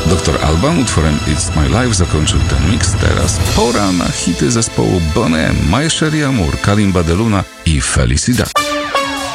Dr. Alban utworem It's My Life zakończył ten mix. Teraz pora na hity zespołu Boney M, My Sherry Amour, Kalimba de Luna i Felicidad.